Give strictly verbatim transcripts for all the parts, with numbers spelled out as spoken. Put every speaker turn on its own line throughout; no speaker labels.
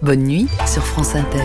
Bonne nuit sur France Inter.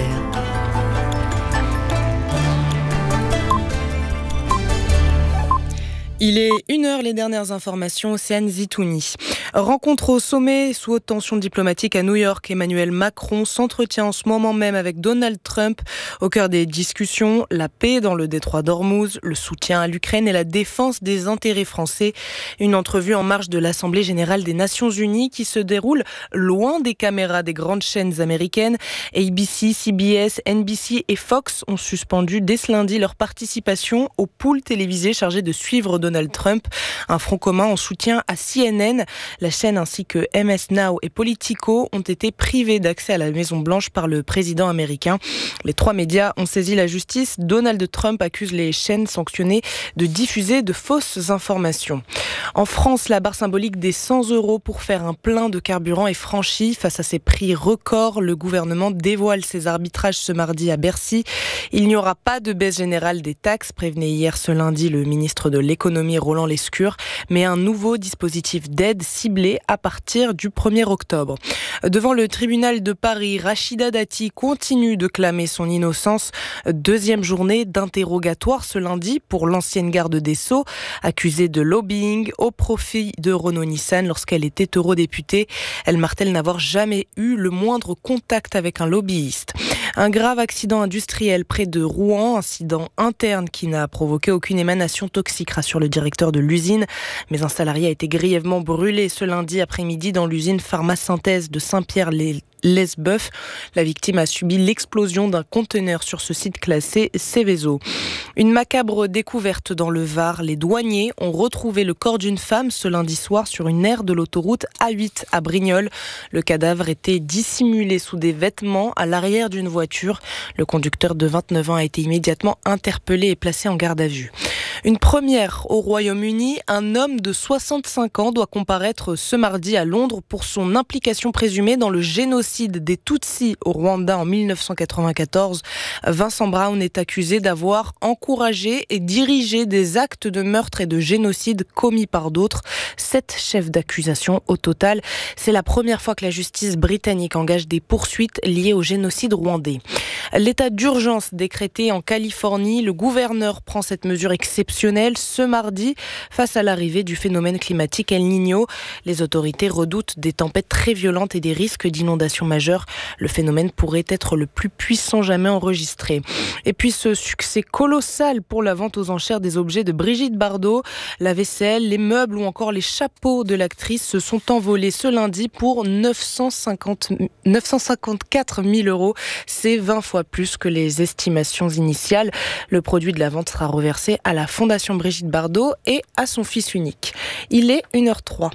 Il est une heure, les dernières informations, Océane Zitouni. Rencontre au sommet sous haute tension diplomatique à New York. Emmanuel Macron s'entretient en ce moment même avec Donald Trump. Au cœur des discussions, la paix dans le détroit d'Ormuz, le soutien à l'Ukraine et la défense des intérêts français. Une entrevue en marge de l'Assemblée générale des Nations unies qui se déroule loin des caméras des grandes chaînes américaines. A B C, C B S, N B C et Fox ont suspendu dès ce lundi leur participation au pool télévisé chargé de suivre Donald Trump. Un front commun en soutien à C N N. La chaîne ainsi que M S Now et Politico ont été privés d'accès à la Maison-Blanche par le président américain. Les trois médias ont saisi la justice. Donald Trump accuse les chaînes sanctionnées de diffuser de fausses informations. En France, la barre symbolique des cent euros pour faire un plein de carburant est franchie. Face à ces prix records, le gouvernement dévoile ses arbitrages ce mardi à Bercy. Il n'y aura pas de baisse générale des taxes, prévenait hier ce lundi le ministre de l'économie Roland Lescure, mais un nouveau dispositif d'aide ciblé à partir du premier octobre. Devant le tribunal de Paris, Rachida Dati continue de clamer son innocence. Deuxième journée d'interrogatoire ce lundi pour l'ancienne garde des Sceaux, accusée de lobbying au profit de Renault-Nissan lorsqu'elle était eurodéputée. Elle martèle n'avoir jamais eu le moindre contact avec un lobbyiste. Un grave accident industriel près de Rouen, incident interne qui n'a provoqué aucune émanation toxique, rassure le directeur de l'usine. Mais un salarié a été grièvement brûlé ce lundi après-midi dans l'usine Pharmasynthèse de Saint-Pierre-les-Lesboeufs. La victime a subi l'explosion d'un conteneur sur ce site classé Céveso. Une macabre découverte dans le Var. Les douaniers ont retrouvé le corps d'une femme ce lundi soir sur une aire de l'autoroute A huit à Brignoles. Le cadavre était dissimulé sous des vêtements à l'arrière d'une voiture. Le conducteur de vingt-neuf ans a été immédiatement interpellé et placé en garde à vue. Une première au Royaume-Uni, un homme de soixante-cinq ans doit comparaître ce mardi à Londres pour son implication présumée dans le génocide des Tutsis au Rwanda en mille neuf cent quatre-vingt-quatorze. Vincent Brown est accusé d'avoir encouragé et dirigé des actes de meurtre et de génocide commis par d'autres. Sept chefs d'accusation au total. C'est la première fois que la justice britannique engage des poursuites liées au génocide rwandais. L'état d'urgence décrété en Californie, le gouverneur prend cette mesure exceptionnelle ce mardi face à l'arrivée du phénomène climatique El Niño. Les autorités redoutent des tempêtes très violentes et des risques d'inondations majeures. Le phénomène pourrait être le plus puissant jamais enregistré. Et puis ce succès colossal pour la vente aux enchères des objets de Brigitte Bardot. La vaisselle, les meubles ou encore les chapeaux de l'actrice se sont envolés ce lundi pour neuf cent cinquante, neuf cent cinquante-quatre mille euros. C'est vingt fois plus que les estimations initiales. Le produit de la vente sera reversé à la Fondation Brigitte Bardot et à son fils unique. Il est une heure trois.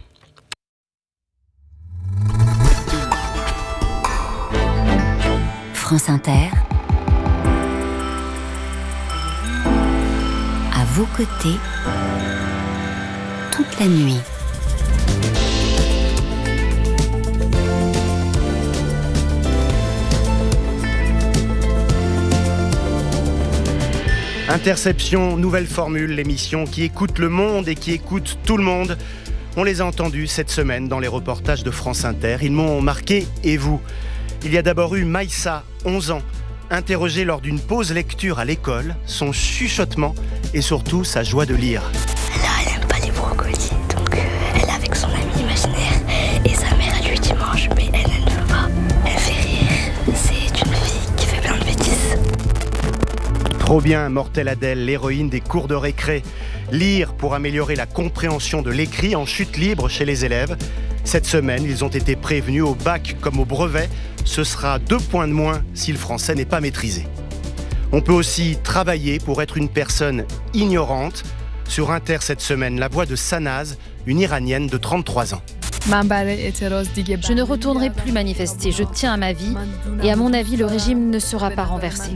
France Inter, à vos côtés, toute la nuit.
Interception, nouvelle formule, l'émission qui écoute le monde et qui écoute tout le monde. On les a entendus cette semaine dans les reportages de France Inter. Ils m'ont marqué, et vous ? Il y a d'abord eu Maïssa, onze ans, interrogée lors d'une pause lecture à l'école, son chuchotement et surtout sa joie de lire.
Là, elle n'aime pas les brocolis, donc euh, elle est avec son ami imaginaire et sa mère, elle lui dit mange, mais elle, elle ne veut pas. Elle fait rire, c'est une fille qui fait plein de bêtises.
Trop bien, Mortelle Adèle, l'héroïne des cours de récré. Lire pour améliorer la compréhension de l'écrit en chute libre chez les élèves. Cette semaine, ils ont été prévenus au bac comme au brevet. Ce sera deux points de moins si le français n'est pas maîtrisé. On peut aussi travailler pour être une personne ignorante. Sur Inter cette semaine, la voix de Sanaz, une Iranienne de trente-trois ans.
Je ne retournerai plus manifester, je tiens à ma vie et à mon avis, le régime ne sera pas renversé.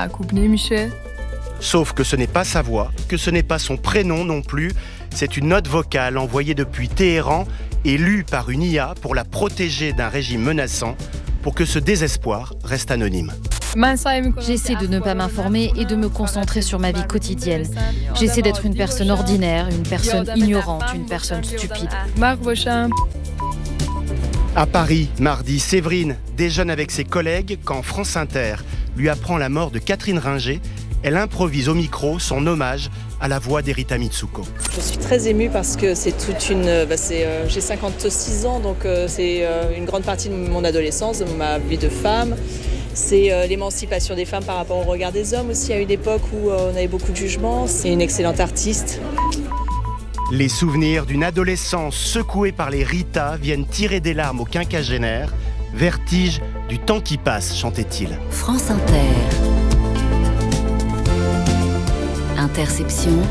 Sauf que ce n'est pas sa voix, que ce n'est pas son prénom non plus. C'est une note vocale envoyée depuis Téhéran et lue par une I A pour la protéger d'un régime menaçant, pour que ce désespoir reste anonyme.
J'essaie de ne pas m'informer et de me concentrer sur ma vie quotidienne. J'essaie d'être une personne ordinaire, une personne ignorante, une personne stupide.
À Paris, mardi, Séverine déjeune avec ses collègues quand France Inter lui apprend la mort de Catherine Ringer. Elle improvise au micro son hommage à la voix d'Erita Mitsuko.
Je suis très émue parce que c'est toute une... Bah c'est, euh, j'ai cinquante-six ans, donc euh, c'est euh, une grande partie de mon adolescence, de ma vie de femme. C'est euh, l'émancipation des femmes par rapport au regard des hommes aussi, à une époque où euh, on avait beaucoup de jugements. C'est une excellente artiste.
Les souvenirs d'une adolescence secouée par les Rita viennent tirer des larmes au quinquagénaire. Vertige du temps qui passe, chantait-il.
France Inter. Interception.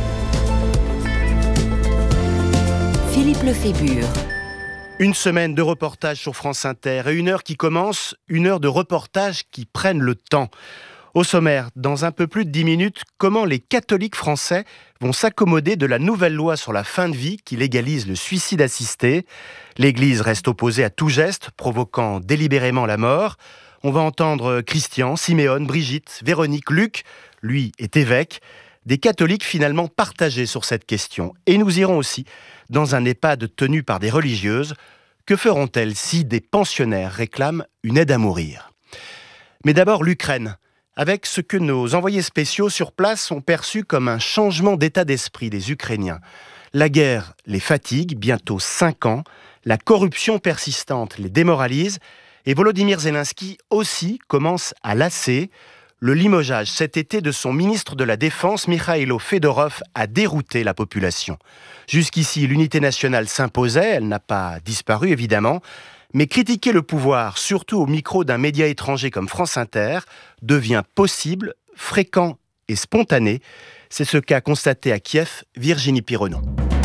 Philippe Lefébure.
Une semaine de reportage sur France Inter et une heure qui commence, une heure de reportage qui prennent le temps. Au sommaire, dans un peu plus de dix minutes, comment les catholiques français vont s'accommoder de la nouvelle loi sur la fin de vie qui légalise le suicide assisté. L'Église reste opposée à tout geste provoquant délibérément la mort. On va entendre Christian, Siméone, Brigitte, Véronique, Luc, lui est évêque. Des catholiques finalement partagés sur cette question. Et nous irons aussi dans un EHPAD tenu par des religieuses. Que feront-elles si des pensionnaires réclament une aide à mourir ? Mais d'abord l'Ukraine, avec ce que nos envoyés spéciaux sur place ont perçu comme un changement d'état d'esprit des Ukrainiens. La guerre les fatigue, bientôt cinq ans, la corruption persistante les démoralise, et Volodymyr Zelensky aussi commence à lasser. Le limogeage cet été de son ministre de la Défense, Mikhailo Fedorov, a dérouté la population. Jusqu'ici, l'unité nationale s'imposait, elle n'a pas disparu évidemment, mais critiquer le pouvoir, surtout au micro d'un média étranger comme France Inter, devient possible, fréquent et spontané. C'est ce qu'a constaté à Kiev Virginie Pironneau.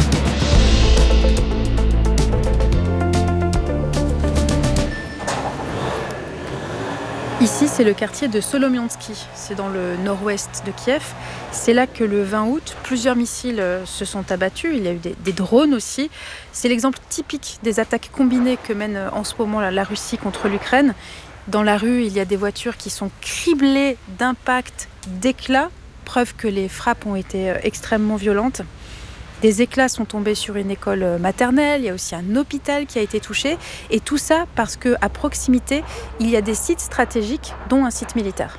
Ici, c'est le quartier de Solomiansky, c'est dans le nord-ouest de Kiev. C'est là que le vingt août, plusieurs missiles se sont abattus, il y a eu des, des drones aussi. C'est l'exemple typique des attaques combinées que mène en ce moment la, la Russie contre l'Ukraine. Dans la rue, il y a des voitures qui sont criblées d'impacts, d'éclats, preuve que les frappes ont été extrêmement violentes. Des éclats sont tombés sur une école maternelle, il y a aussi un hôpital qui a été touché. Et tout ça parce qu'à proximité, il y a des sites stratégiques, dont un site militaire.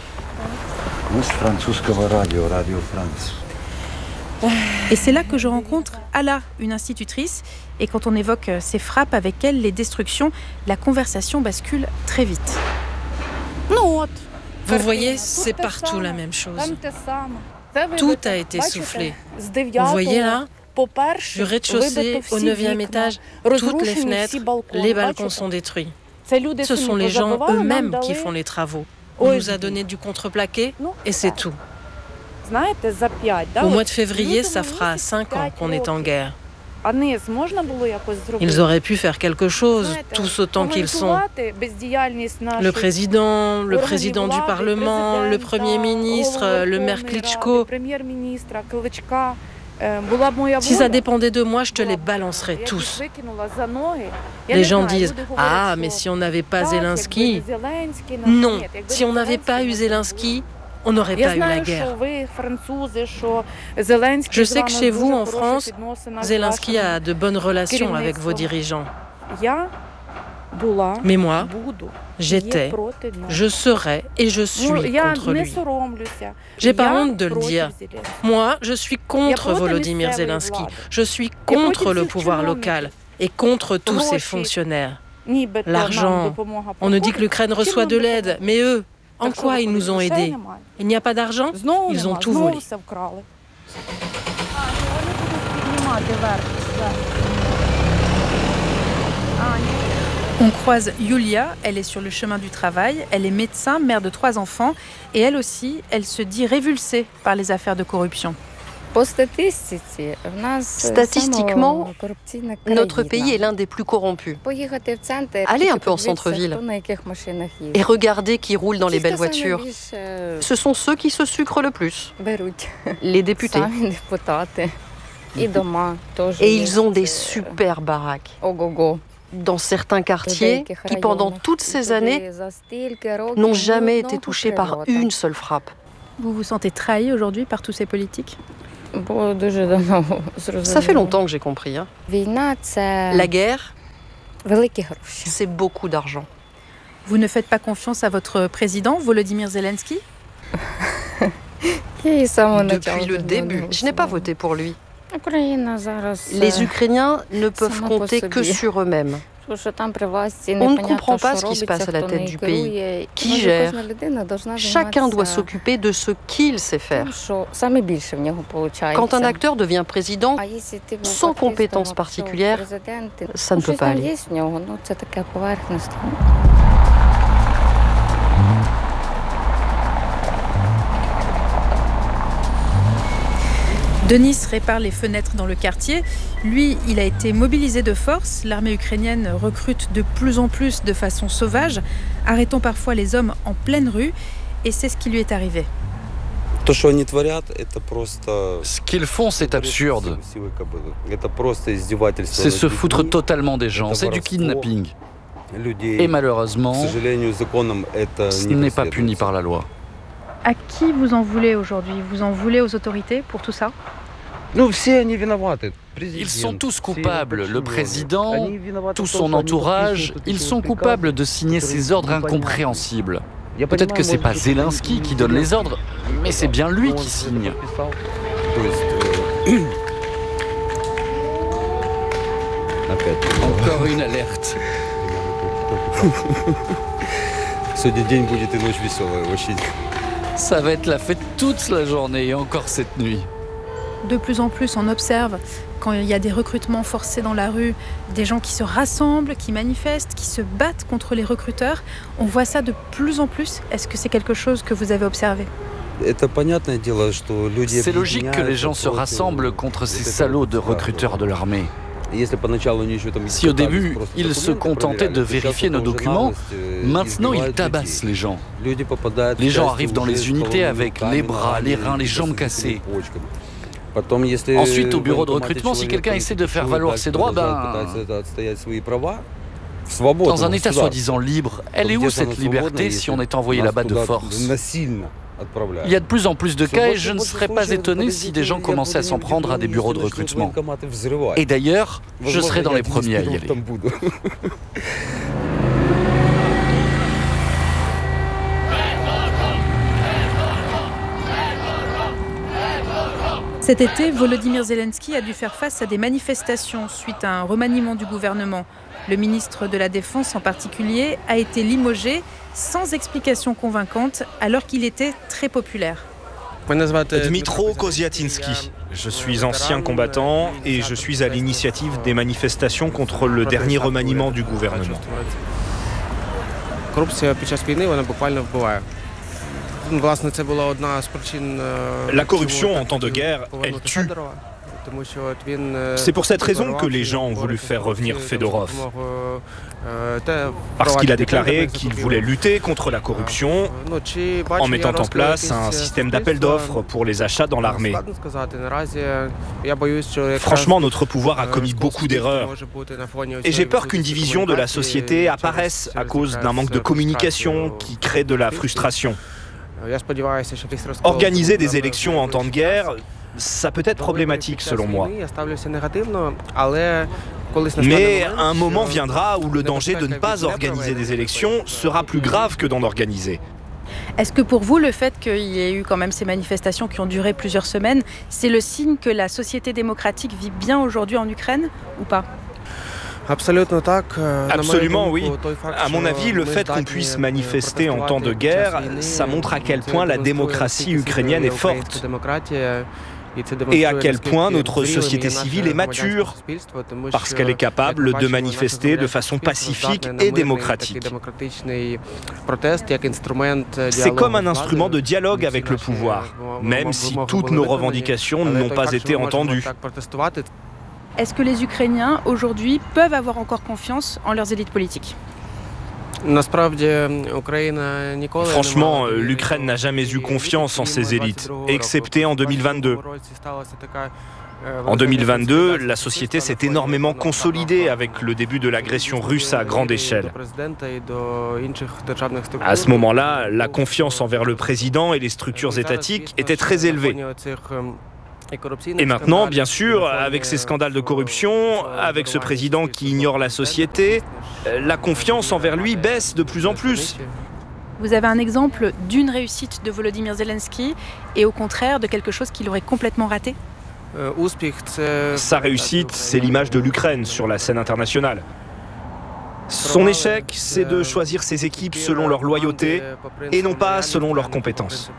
Et c'est là que je rencontre Alla, une institutrice. Et quand on évoque ces frappes avec elle, les destructions, la conversation bascule très vite.
Vous voyez, c'est partout la même chose. Tout a été soufflé. Vous voyez là, du rez-de-chaussée au neuvième étage, toutes les fenêtres, les balcons sont détruits. Ce sont les gens eux-mêmes qui font les travaux. On nous a donné du contreplaqué et c'est tout. Au mois de février, ça fera cinq ans qu'on est en guerre. Ils auraient pu faire quelque chose, tous autant qu'ils sont. Le président, le président du Parlement, le Premier ministre, le maire Klitschko. Si ça dépendait de moi, je te les balancerais tous. Les gens disent « Ah, mais si on n'avait pas Zelensky ?» Non, si on n'avait pas eu Zelensky, on n'aurait pas eu la guerre. Je sais que chez vous, en France, Zelensky a de bonnes relations avec vos dirigeants. Mais moi, j'étais, je serai et je suis contre lui. J'ai pas honte de le dire. Moi, je suis contre Volodymyr Zelensky. Je suis contre le pouvoir local et contre tous ces fonctionnaires. L'argent, on nous dit que l'Ukraine reçoit de l'aide, mais eux, en quoi ils nous ont aidés ? Il n'y a pas d'argent ? Ils ont tout volé.
On croise Yulia, elle est sur le chemin du travail, elle est médecin, mère de trois enfants, et elle aussi, elle se dit révulsée par les affaires de corruption.
Statistiquement, notre pays est l'un des plus corrompus. Allez un peu en centre-ville et regardez qui roule dans les belles voitures. Ce sont ceux qui se sucrent le plus. Les députés. Et ils ont des super baraques. Dans certains quartiers qui, pendant toutes ces années, n'ont jamais été touchés par une seule frappe.
Vous vous sentez trahi aujourd'hui par tous ces politiques ?
Ça fait longtemps que j'ai compris. Hein. La guerre, C'est beaucoup d'argent.
Vous ne faites pas confiance à votre président, Volodymyr Zelensky ?
Depuis le début, je n'ai pas voté pour lui. Les Ukrainiens ne peuvent compter que sur eux-mêmes. On ne comprend pas ce qui se passe à la tête du pays. Qui gère ? Chacun doit s'occuper de ce qu'il sait faire. Quand un acteur devient président, sans compétences particulières, ça ne peut pas aller.
Denis répare les fenêtres dans le quartier. Lui, il a été mobilisé de force. L'armée ukrainienne recrute de plus en plus de façon sauvage, arrêtant parfois les hommes en pleine rue. Et c'est ce qui lui est arrivé.
Ce qu'ils font, c'est absurde. C'est se foutre totalement des gens. C'est du kidnapping. Et malheureusement, ce n'est pas puni par la loi.
À qui vous en voulez aujourd'hui ? Vous en voulez aux autorités pour tout ça ?
Ils sont tous coupables. Le président, tout son entourage, ils sont coupables de signer ces ordres incompréhensibles. Peut-être que c'est pas Zelensky qui donne les ordres, mais c'est bien lui qui signe. Encore une alerte. Ça va être la fête toute la journée et encore cette nuit.
De plus en plus, on observe, quand il y a des recrutements forcés dans la rue, des gens qui se rassemblent, qui manifestent, qui se battent contre les recruteurs. On voit ça de plus en plus. Est-ce que c'est quelque chose que vous avez observé ?
C'est logique que les gens se rassemblent contre ces salauds de recruteurs de l'armée. Si au début, ils se contentaient de vérifier nos documents, maintenant ils tabassent les gens. Les gens arrivent dans les unités avec les bras, les reins, les jambes cassées. Ensuite, au bureau de recrutement, si quelqu'un essaie de faire valoir ses droits, ben... Dans un État soi-disant libre, elle est où cette liberté si on est envoyé là-bas de force ? Il y a de plus en plus de cas et je ne serais pas étonné si des gens commençaient à s'en prendre à des bureaux de recrutement. Et d'ailleurs, je serai dans les premiers à y aller.
Cet été, Volodymyr Zelensky a dû faire face à des manifestations suite à un remaniement du gouvernement. Le ministre de la Défense en particulier a été limogé sans explication convaincante alors qu'il était très populaire.
Dmitro Koziatinsky. Je suis ancien combattant et je suis à l'initiative des manifestations contre le dernier remaniement du gouvernement. La corruption en temps de guerre, elle tue. C'est pour cette raison que les gens ont voulu faire revenir Fedorov. Parce qu'il a déclaré qu'il voulait lutter contre la corruption en mettant en place un système d'appel d'offres pour les achats dans l'armée. Franchement, notre pouvoir a commis beaucoup d'erreurs. Et j'ai peur qu'une division de la société apparaisse à cause d'un manque de communication qui crée de la frustration. Organiser des élections en temps de guerre, ça peut être problématique selon moi. Mais un moment viendra où le danger de ne pas organiser des élections sera plus grave que d'en organiser.
Est-ce que pour vous, le fait qu'il y ait eu quand même ces manifestations qui ont duré plusieurs semaines, c'est le signe que la société démocratique vit bien aujourd'hui en Ukraine ou pas ?
Absolument, oui. À mon avis, le fait qu'on puisse manifester en temps de guerre, ça montre à quel point la démocratie ukrainienne est forte. Et à quel point notre société civile est mature, parce qu'elle est capable de manifester de façon pacifique et démocratique. C'est comme un instrument de dialogue avec le pouvoir, même si toutes nos revendications n'ont pas été entendues.
Est-ce que les Ukrainiens, aujourd'hui, peuvent avoir encore confiance en leurs élites politiques ?
Franchement, l'Ukraine n'a jamais eu confiance en ses élites, excepté en deux mille vingt-deux. En deux mille vingt-deux, la société s'est énormément consolidée avec le début de l'agression russe à grande échelle. À ce moment-là, la confiance envers le président et les structures étatiques était très élevée. Et maintenant, bien sûr, avec ces scandales de corruption, avec ce président qui ignore la société, la confiance envers lui baisse de plus en plus.
Vous avez un exemple d'une réussite de Volodymyr Zelensky et au contraire de quelque chose qu'il aurait complètement raté ?
Sa réussite, c'est l'image de l'Ukraine sur la scène internationale. Son échec, c'est de choisir ses équipes selon leur loyauté et non pas selon leurs compétences.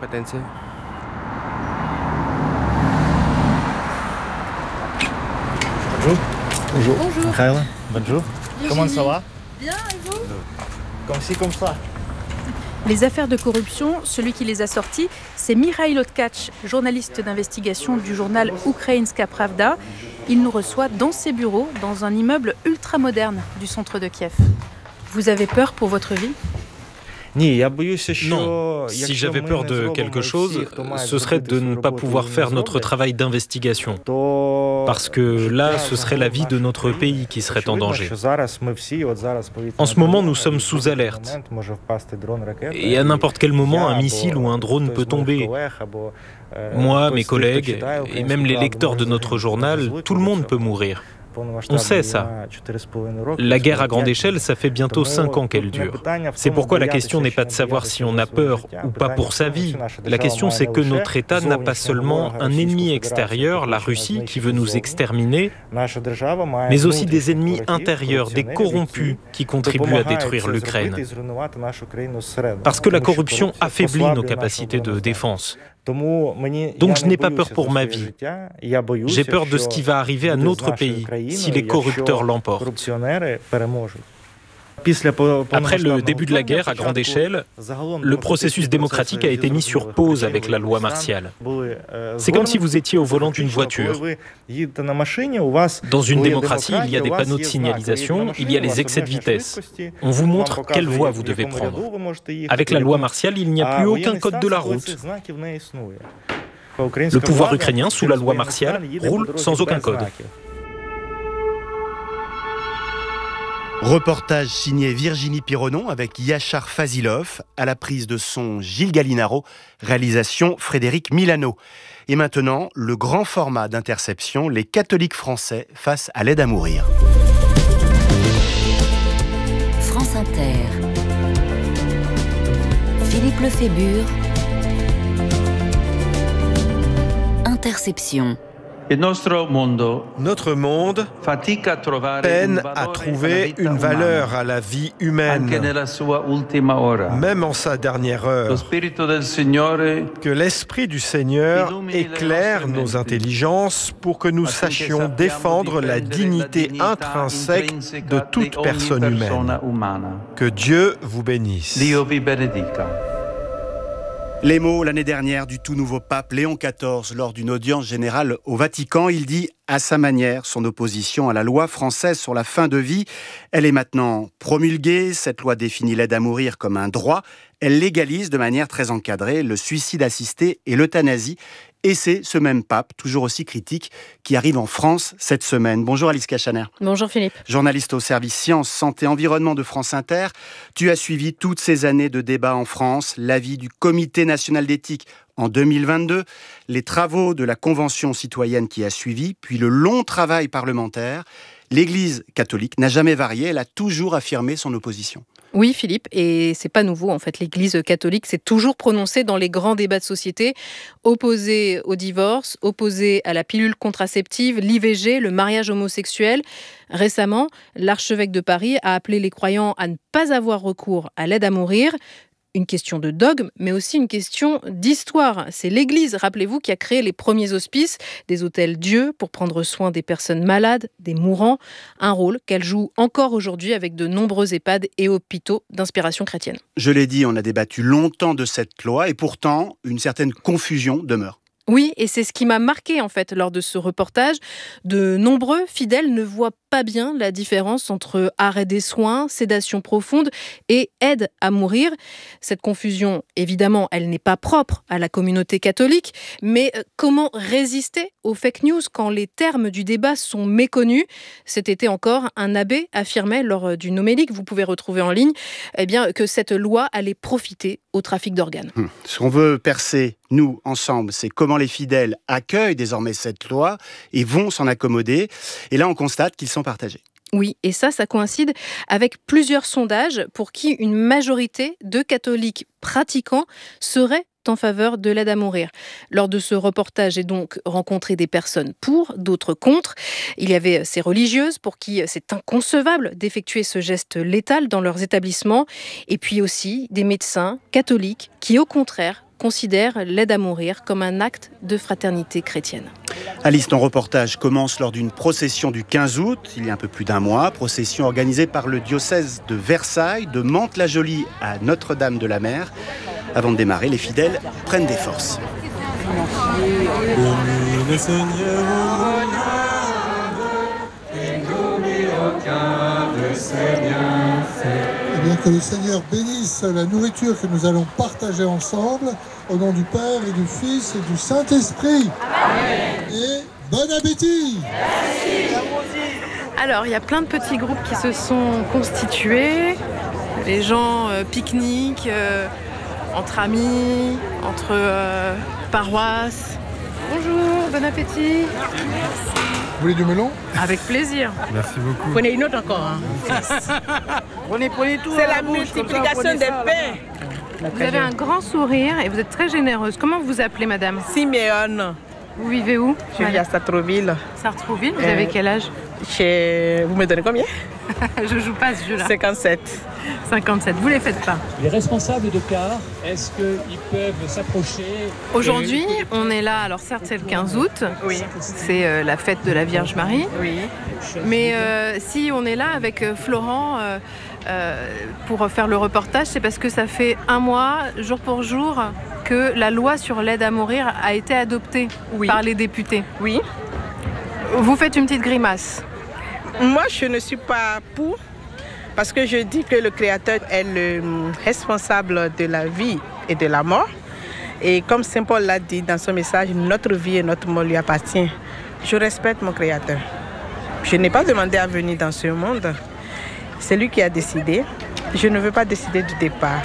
Bonjour. Bonjour. Bonjour. Mikhaïla, bonjour. Comment ça va?
Bien, et vous?
Comme ci, comme ça.
Les affaires de corruption, celui qui les a sorties, c'est Mikhaïlo Tkach, journaliste d'investigation du journal Ukrainska Pravda. Il nous reçoit dans ses bureaux, dans un immeuble ultramoderne du centre de Kiev. Vous avez peur pour votre vie ?
Non, si j'avais peur de quelque chose, ce serait de ne pas pouvoir faire notre travail d'investigation. Parce que là, ce serait la vie de notre pays qui serait en danger. En ce moment, nous sommes sous alerte. Et à n'importe quel moment, un missile ou un drone peut tomber. Moi, mes collègues, et même les lecteurs de notre journal, tout le monde peut mourir. On sait ça. La guerre à grande échelle, ça fait bientôt cinq ans qu'elle dure. C'est pourquoi la question n'est pas de savoir si on a peur ou pas pour sa vie. La question, c'est que notre État n'a pas seulement un ennemi extérieur, la Russie, qui veut nous exterminer, mais aussi des ennemis intérieurs, des corrompus qui contribuent à détruire l'Ukraine. Parce que la corruption affaiblit nos capacités de défense. Donc je n'ai pas peur pour ma vie. J'ai peur de ce qui va arriver à notre pays si les corrupteurs l'emportent. Après le début de la guerre à grande échelle, le processus démocratique a été mis sur pause avec la loi martiale. C'est comme si vous étiez au volant d'une voiture. Dans une démocratie, il y a des panneaux de signalisation, il y a les excès de vitesse. On vous montre quelle voie vous devez prendre. Avec la loi martiale, il n'y a plus aucun code de la route. Le pouvoir ukrainien, sous la loi martiale, roule sans aucun code.
Reportage signé Virginie Pironon avec Yachar Fazilov, à la prise de son Gilles Gallinaro, réalisation Frédéric Milano. Et maintenant, le grand format d'Interception, les catholiques français face à l'aide à mourir.
France Inter. Philippe Lefébure. Interception.
Notre monde peine à trouver une valeur à la vie humaine, même en sa dernière heure. Que l'Esprit du Seigneur éclaire nos intelligences pour que nous sachions défendre la dignité intrinsèque de toute personne humaine. Que Dieu vous bénisse.
Les mots l'année dernière du tout nouveau pape Léon quatorze lors d'une audience générale au Vatican. Il dit à sa manière son opposition à la loi française sur la fin de vie. Elle est maintenant promulguée. Cette loi définit l'aide à mourir comme un droit. Elle légalise de manière très encadrée le suicide assisté et l'euthanasie. Et c'est ce même pape, toujours aussi critique, qui arrive en France cette semaine. Bonjour Alice Cachaner.
Bonjour Philippe.
Journaliste au service Sciences, Santé, Environnement de France Inter. Tu as suivi toutes ces années de débats en France, l'avis du Comité national d'éthique en deux mille vingt-deux, les travaux de la Convention citoyenne qui a suivi, puis le long travail parlementaire. L'Église catholique n'a jamais varié, elle a toujours affirmé son opposition.
Oui, Philippe, et c'est pas nouveau en fait. L'Église catholique s'est toujours prononcée dans les grands débats de société, opposée au divorce, opposée à la pilule contraceptive, l'I V G, le mariage homosexuel. Récemment, l'archevêque de Paris a appelé les croyants à ne pas avoir recours à l'aide à mourir. Une question de dogme, mais aussi une question d'histoire. C'est l'Église, rappelez-vous, qui a créé les premiers hospices, des hôtels Dieu, pour prendre soin des personnes malades, des mourants. Un rôle qu'elle joue encore aujourd'hui avec de nombreux EHPAD et hôpitaux d'inspiration chrétienne.
Je l'ai dit, on a débattu longtemps de cette loi et pourtant, une certaine confusion demeure.
Oui, et c'est ce qui m'a marqué en fait lors de ce reportage. De nombreux fidèles ne voient pas bien la différence entre arrêt des soins, sédation profonde et aide à mourir. Cette confusion, évidemment, elle n'est pas propre à la communauté catholique, mais comment résister aux fake news quand les termes du débat sont méconnus? Cet été encore, un abbé affirmait lors d'une homélie que vous pouvez retrouver en ligne, eh bien, que cette loi allait profiter au trafic d'organes.
Hum. Ce qu'on veut percer, nous, ensemble, c'est comment les fidèles accueillent désormais cette loi et vont s'en accommoder. Et là, on constate qu'ils sont partagés.
Oui, et ça, ça coïncide avec plusieurs sondages pour qui une majorité de catholiques pratiquants seraient en faveur de l'aide à mourir. Lors de ce reportage, j'ai donc rencontré des personnes pour, d'autres contre. Il y avait ces religieuses pour qui c'est inconcevable d'effectuer ce geste létal dans leurs établissements, et puis aussi des médecins catholiques qui, au contraire, considèrent l'aide à mourir comme un acte de fraternité chrétienne.
Alice, ton reportage commence lors d'une procession du quinze août, il y a un peu plus d'un mois, procession organisée par le diocèse de Versailles, de Mantes-la-Jolie à Notre-Dame-de-la-Mer. Avant de démarrer, les fidèles prennent des forces.
Le Seigneur Eh bien, que le Seigneur bénisse la nourriture que nous allons partager ensemble, au nom du Père et du Fils et du Saint-Esprit. Amen. Et bon appétit.
Merci. Alors, il y a plein de petits groupes qui se sont constitués. Les gens euh, pique-niquent, euh, entre amis, entre euh, paroisses. Bonjour, bon appétit.
Vous voulez du melon?
Avec plaisir.
Merci beaucoup.
Prenez une autre encore. Hein. prenez, prenez tout. C'est la multiplication des pains.
Vous avez un grand sourire et vous êtes très généreuse. Comment vous vous appelez, madame?
Siméone.
Vous vivez où?
Je vis à Sartrouville.
Sartrouville, vous
euh,
avez quel âge?
Chez... Vous me donnez combien?
Je joue pas ce jeu-là.
cinquante-sept.
cinquante-sept, vous les faites pas.
Les responsables de car, est-ce qu'ils peuvent s'approcher?
Aujourd'hui, on est là, alors certes c'est le quinze août,
oui.
C'est euh, la fête de la Vierge Marie,
oui.
Mais euh, si on est là avec euh, Florent euh, euh, pour faire le reportage, c'est parce que ça fait un mois, jour pour jour, que la loi sur l'aide à mourir a été adoptée oui. par les députés.
Oui.
Vous faites une petite grimace.
Moi, je ne suis pas pour, parce que je dis que le Créateur est le responsable de la vie et de la mort. Et comme Saint Paul l'a dit dans son message, notre vie et notre mort lui appartient. Je respecte mon Créateur. Je n'ai pas demandé à venir dans ce monde. C'est lui qui a décidé. Je ne veux pas décider du départ.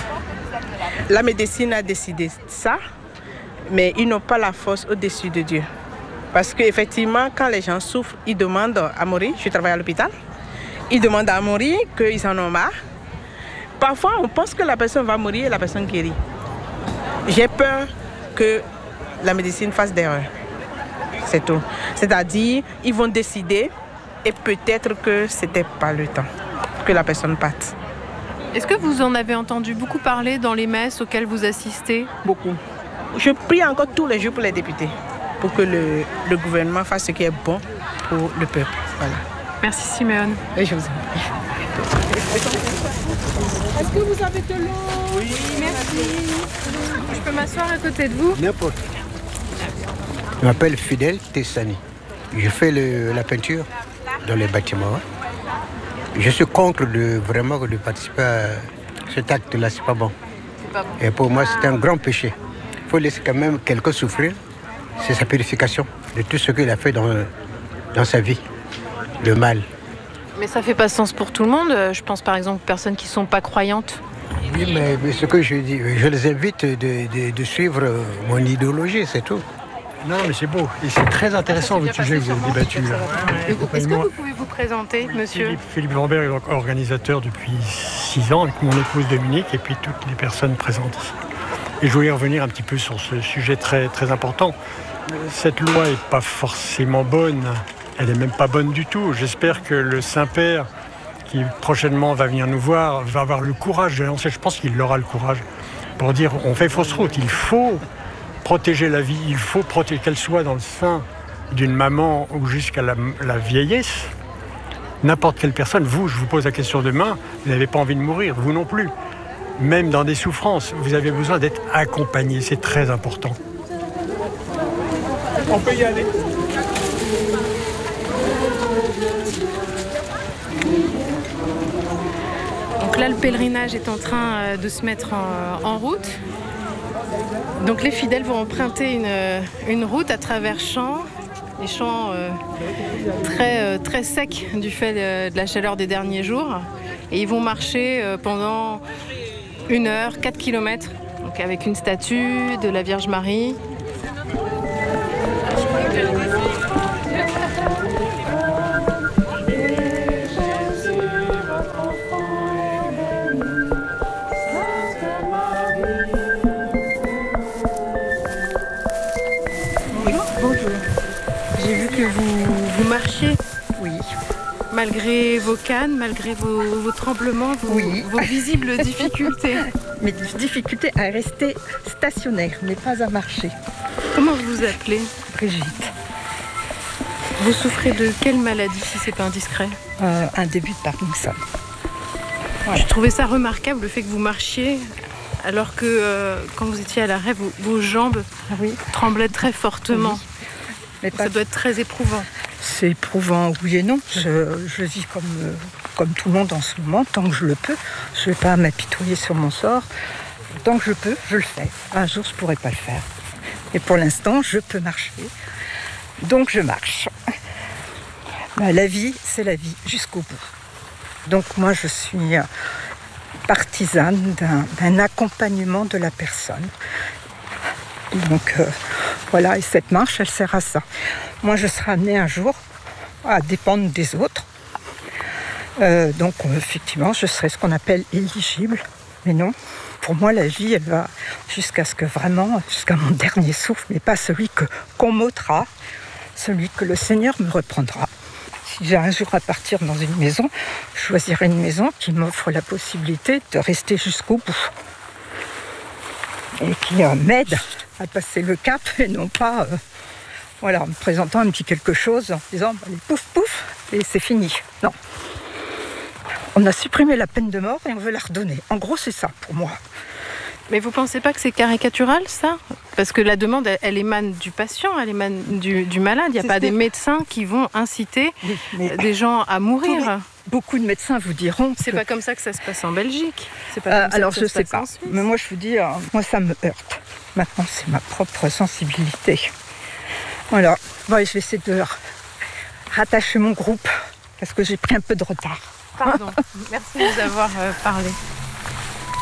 La médecine a décidé ça, mais ils n'ont pas la force au-dessus de Dieu. Parce qu'effectivement, quand les gens souffrent, ils demandent à mourir. Je travaille à l'hôpital. Ils demandent à mourir, qu'ils en ont marre. Parfois, on pense que la personne va mourir et la personne guérit. J'ai peur que la médecine fasse d'erreur. C'est tout. C'est-à-dire, ils vont décider et peut-être que ce n'était pas le temps que la personne parte.
Est-ce que vous en avez entendu beaucoup parler dans les messes auxquelles vous assistez?
Beaucoup. Je prie encore tous les jours pour les députés, pour que le, le gouvernement fasse ce qui est bon pour le peuple. Voilà.
Merci Siméone.
Et je vous en prie.
Est-ce que vous avez de l'eau?
Oui,
merci. Je peux m'asseoir à côté de vous?
N'importe. Je m'appelle Fidel Tessani. Je fais le, la peinture dans les bâtiments. Je suis contre de, vraiment de participer à cet acte-là, c'est pas bon.
C'est pas bon.
Et pour moi, c'est un grand péché. Il faut laisser quand même quelqu'un souffrir. C'est sa purification de tout ce qu'il a fait dans, dans sa vie, le mal.
Mais ça fait pas sens pour tout le monde. Je pense par exemple aux personnes qui sont pas croyantes.
Oui, mais, mais ce que je dis, je les invite de, de, de suivre mon idéologie, c'est tout.
Non, mais c'est beau. Et c'est très intéressant votre sujet que vous avez débattu.
Est-ce que vous pouvez vous présenter, monsieur?
Philippe, Philippe Lambert est donc organisateur depuis six ans avec mon épouse Dominique et puis toutes les personnes présentes ici. Et je voulais revenir un petit peu sur ce sujet très, très important. Cette loi n'est pas forcément bonne. Elle n'est même pas bonne du tout. J'espère que le Saint-Père, qui prochainement va venir nous voir, va avoir le courage de lancer. Je pense qu'il aura le courage pour dire on fait fausse route. Il faut protéger la vie, il faut protéger qu'elle soit dans le sein d'une maman ou jusqu'à la, la vieillesse. N'importe quelle personne, vous, je vous pose la question demain, vous n'avez pas envie de mourir, vous non plus. Même dans des souffrances, vous avez besoin d'être accompagné, c'est très important.
On peut y aller.
là, le pèlerinage est en train de se mettre en, en route. Donc les fidèles vont emprunter une, une route à travers champs, des champs euh, très, euh, très secs du fait de, de la chaleur des derniers jours. Et ils vont marcher euh, pendant une heure, quatre kilomètres, donc avec une statue de la Vierge Marie. J'ai vu que vous, vous marchiez.
Oui.
Malgré vos cannes, malgré vos, vos tremblements, vos,
oui.
vos visibles difficultés.
Mes difficultés à rester stationnaire, mais pas à marcher.
Comment vous vous appelez?
Brigitte.
Vous souffrez de quelle maladie, si c'est pas indiscret?
euh, Un début de Parkinson.
Voilà. Je trouvais ça remarquable, le fait que vous marchiez, alors que euh, quand vous étiez à l'arrêt, vos, vos jambes
ah oui.
tremblaient très fortement. Oui. Mais pas... Ça doit être très éprouvant.
C'est éprouvant, oui et non. Je, je vis comme, euh, comme tout le monde en ce moment, tant que je le peux. Je ne vais pas m'apitoyer sur mon sort. Tant que je peux, je le fais. Un jour, je ne pourrai pas le faire. Et pour l'instant, je peux marcher. Donc, je marche. Ben, la vie, c'est la vie, jusqu'au bout. Donc, moi, je suis partisane d'un, d'un accompagnement de la personne. Donc, euh, voilà, et cette marche, elle sert à ça. Moi, je serai amenée un jour à dépendre des autres. Euh, donc, euh, effectivement, je serai ce qu'on appelle éligible. Mais non, pour moi, la vie, elle va jusqu'à ce que vraiment, jusqu'à mon dernier souffle, mais pas celui que, qu'on m'ôtera, celui que le Seigneur me reprendra. Si j'ai un jour à partir dans une maison, je choisirai une maison qui m'offre la possibilité de rester jusqu'au bout. Et qui euh, m'aide à passer le cap et non pas euh, voilà, en me présentant un petit quelque chose en disant allez, pouf pouf et c'est fini. Non. On a supprimé la peine de mort et on veut la redonner. En gros, c'est ça pour moi.
Mais vous pensez pas que c'est caricatural, ça? Parce que la demande, elle, elle émane du patient, elle émane du, du malade. Il n'y a c'est pas des médecins qui vont inciter oui, mais... des gens à mourir.
Beaucoup de médecins vous diront.
C'est
que...
pas comme ça que ça se passe en Belgique.
C'est pas euh, alors je sais pas. Mais moi je vous dis, euh, moi ça me heurte. Maintenant c'est ma propre sensibilité. Voilà. Bon, je vais essayer de rattacher mon groupe parce que j'ai pris un peu de retard.
Pardon. Merci de nous avoir euh, parlé.